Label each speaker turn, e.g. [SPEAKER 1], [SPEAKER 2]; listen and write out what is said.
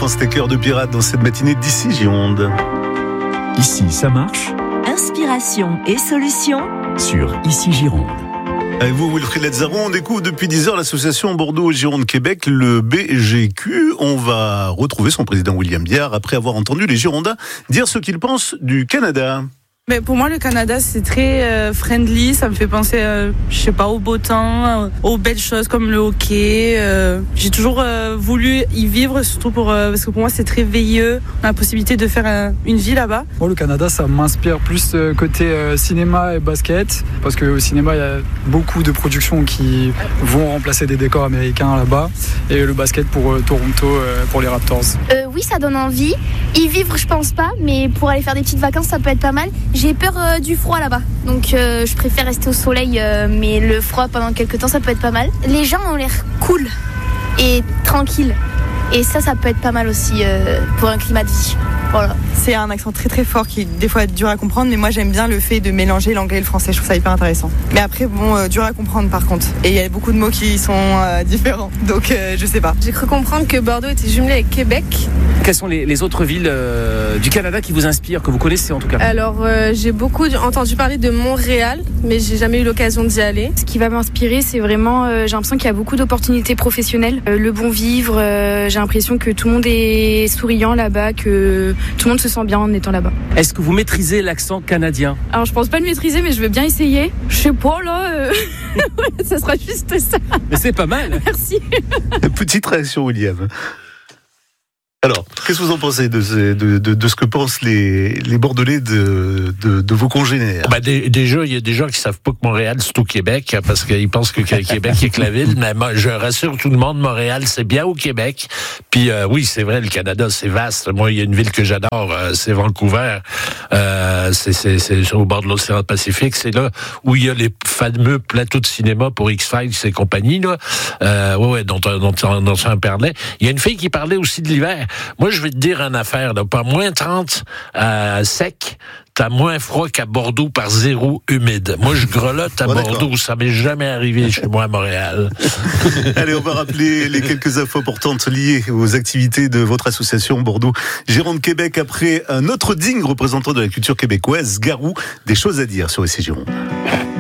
[SPEAKER 1] enfants, c'était Cœur de pirate dans cette matinée d'ici Gironde.
[SPEAKER 2] Ici, ça marche.
[SPEAKER 3] Inspiration et solutions
[SPEAKER 2] Sur Ici Gironde.
[SPEAKER 1] Avec vous, Wilfried Lazzaron, on découvre depuis 10 heures l'association Bordeaux-Gironde-Québec, le BGQ. On va retrouver son président William Biard après avoir entendu les Girondins dire ce qu'ils pensent du Canada.
[SPEAKER 4] Mais pour moi, le Canada, c'est très friendly. Ça me fait penser, je sais pas, au beau temps, aux belles choses comme le hockey. J'ai toujours voulu y vivre, surtout parce que pour moi, c'est très veilleux. On a la possibilité de faire une vie là-bas.
[SPEAKER 5] Moi, le Canada, ça m'inspire plus côté cinéma et basket, parce qu'au cinéma, il y a beaucoup de productions qui vont remplacer des décors américains là-bas, et le basket pour Toronto, pour les Raptors.
[SPEAKER 6] Oui, ça donne envie. Y vivre, je pense pas, mais pour aller faire des petites vacances, ça peut être pas mal. J'ai peur du froid là-bas, donc je préfère rester au soleil, mais le froid pendant quelques temps, ça peut être pas mal. Les gens ont l'air cool et tranquilles, et ça peut être pas mal aussi pour un climat de vie. Voilà.
[SPEAKER 4] C'est un accent très très fort qui des fois est dur à comprendre, mais moi j'aime bien le fait de mélanger l'anglais et le français, je trouve ça hyper intéressant. Mais après dur à comprendre par contre, et il y a beaucoup de mots qui sont différents, donc je sais pas.
[SPEAKER 7] J'ai cru comprendre que Bordeaux était jumelé avec Québec.
[SPEAKER 8] Quelles sont les autres villes du Canada qui vous inspirent, que vous connaissez en tout cas?
[SPEAKER 7] Alors j'ai beaucoup entendu parler de Montréal, mais j'ai jamais eu l'occasion d'y aller.
[SPEAKER 9] Ce qui va m'inspirer, c'est vraiment, j'ai l'impression qu'il y a beaucoup d'opportunités professionnelles, le bon vivre, j'ai l'impression que tout le monde est souriant là-bas, que tout le monde se sent bien en étant là-bas.
[SPEAKER 8] Est-ce que vous maîtrisez l'accent canadien?
[SPEAKER 9] Alors je pense pas le maîtriser, mais je veux bien essayer. Je sais pas là, ça sera juste ça.
[SPEAKER 8] Mais c'est pas mal.
[SPEAKER 9] Merci.
[SPEAKER 1] Petite réaction, William. Alors, qu'est-ce que vous en pensez de ce que pensent les Bordelais de vos congénères?
[SPEAKER 10] Déjà, il y a des gens qui savent pas que Montréal, c'est au Québec, parce qu'ils pensent que Québec est que la ville. Mais moi, je rassure tout le monde, Montréal, c'est bien au Québec. Puis oui, c'est vrai, le Canada, c'est vaste. Moi, il y a une ville que j'adore, c'est Vancouver. C'est au bord de l'océan Pacifique. C'est là où il y a les fameux plateaux de cinéma pour X-Files et compagnie, là. Dont on parlait. Il y a une fille qui parlait aussi de l'hiver. Moi, je vais te dire une affaire, là, pas moins 30 sec, t'as moins froid qu'à Bordeaux par 0 humide. Moi, je grelotte à Bordeaux, ça m'est jamais arrivé chez moi à Montréal.
[SPEAKER 1] Allez, on va rappeler les quelques infos importantes liées aux activités de votre association Bordeaux-Gironde-Québec après un autre digne représentant de la culture québécoise, Garou, des choses à dire sur Ici Gironde.